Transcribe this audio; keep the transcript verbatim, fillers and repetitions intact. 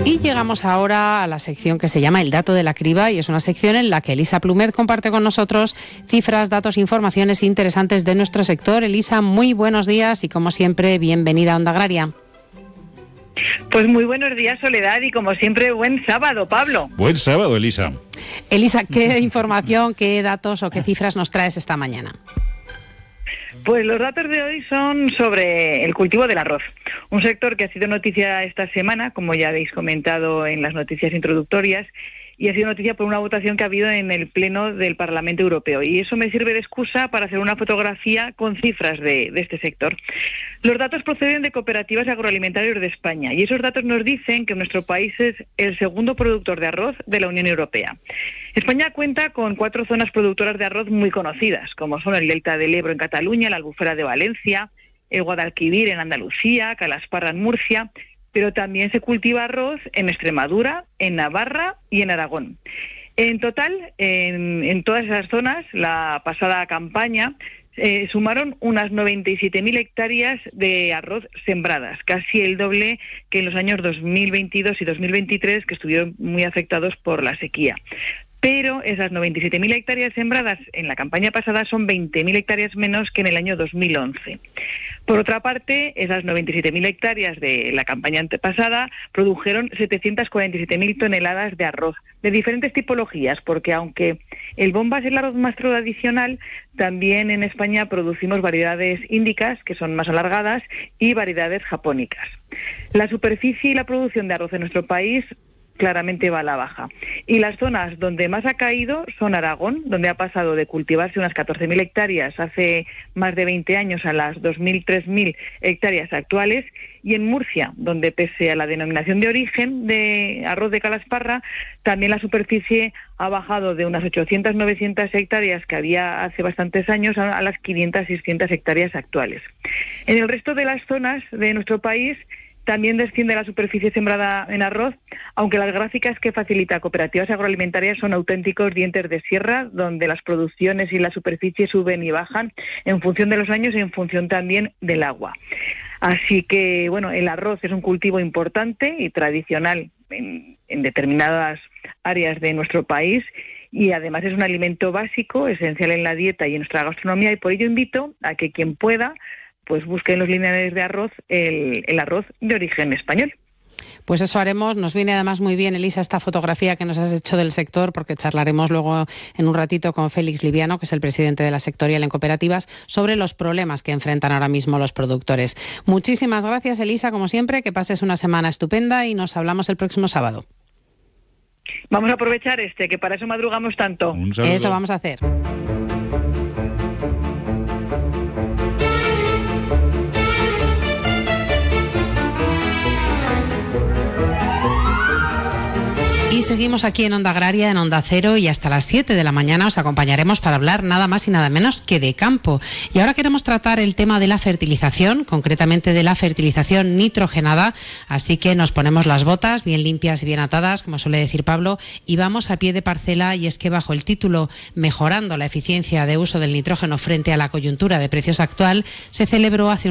Y llegamos ahora a la sección que se llama El Dato de la Criba, y es una sección en la que Elisa Plumet comparte con nosotros cifras, datos, informaciones interesantes de nuestro sector. Elisa, muy buenos días y, como siempre, bienvenida a Onda Agraria. Pues muy buenos días, Soledad, y como siempre, buen sábado, Pablo. Buen sábado, Elisa. Elisa, ¿qué información, qué datos o qué cifras nos traes esta mañana? Pues los datos de hoy son sobre el cultivo del arroz, un sector que ha sido noticia esta semana, como ya habéis comentado en las noticias introductorias, y ha sido noticia por una votación que ha habido en el Pleno del Parlamento Europeo. Y eso me sirve de excusa para hacer una fotografía con cifras de, de este sector. Los datos proceden de cooperativas agroalimentarias de España, y esos datos nos dicen que nuestro país es el segundo productor de arroz de la Unión Europea. España cuenta con cuatro zonas productoras de arroz muy conocidas, como son el Delta del Ebro en Cataluña, la Albufera de Valencia, el Guadalquivir en Andalucía, Calasparra en Murcia, pero también se cultiva arroz en Extremadura, en Navarra y en Aragón. En total, en, en todas esas zonas, la pasada campaña eh, sumaron unas noventa y siete mil hectáreas de arroz sembradas, casi el doble que en los años dos mil veintidós y dos mil veintitrés, que estuvieron muy afectados por la sequía. Pero esas noventa y siete mil hectáreas sembradas en la campaña pasada son veinte mil hectáreas menos que en el año dos mil once. Por otra parte, esas noventa y siete mil hectáreas de la campaña antepasada produjeron setecientas cuarenta y siete mil toneladas de arroz, de diferentes tipologías, porque aunque el bomba es el arroz más tradicional, también en España producimos variedades índicas, que son más alargadas, y variedades japónicas. La superficie y la producción de arroz en nuestro país claramente va a la baja. Y las zonas donde más ha caído son Aragón, donde ha pasado de cultivarse unas catorce mil hectáreas hace más de veinte años a las dos mil, tres mil hectáreas actuales, y en Murcia, donde pese a la denominación de origen de arroz de Calasparra, también la superficie ha bajado de unas ochocientas, novecientas hectáreas que había hace bastantes años a las quinientas, seiscientas hectáreas actuales. En el resto de las zonas de nuestro país también desciende la superficie sembrada en arroz, aunque las gráficas que facilita Cooperativas Agroalimentarias son auténticos dientes de sierra, donde las producciones y la superficie suben y bajan en función de los años y en función también del agua. Así que, bueno, el arroz es un cultivo importante y tradicional en, en determinadas áreas de nuestro país, y además es un alimento básico, esencial en la dieta y en nuestra gastronomía, y por ello invito a que quien pueda pues busque en los lineales de arroz el, el arroz de origen español. Pues eso haremos. Nos viene además muy bien, Elisa, esta fotografía que nos has hecho del sector, porque charlaremos luego en un ratito con Félix Liviano, que es el presidente de la sectorial en cooperativas, sobre los problemas que enfrentan ahora mismo los productores. Muchísimas gracias, Elisa, como siempre, que pases una semana estupenda y nos hablamos el próximo sábado. Vamos a aprovechar este, que para eso madrugamos tanto. Eso vamos a hacer. Y seguimos aquí en Onda Agraria, en Onda Cero, y hasta las siete de la mañana os acompañaremos para hablar nada más y nada menos que de campo. Y ahora queremos tratar el tema de la fertilización, concretamente de la fertilización nitrogenada, así que nos ponemos las botas bien limpias y bien atadas, como suele decir Pablo, y vamos a pie de parcela. Y es que bajo el título Mejorando la eficiencia de uso del nitrógeno frente a la coyuntura de precios actual, se celebró hace